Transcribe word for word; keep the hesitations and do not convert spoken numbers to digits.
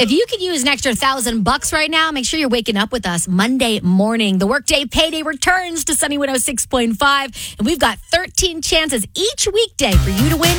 If you could use an extra thousand bucks right now, make sure you're waking up with us Monday morning. The Workday Payday returns to Sunny one oh six point five, and we've got thirteen chances each weekday for you to win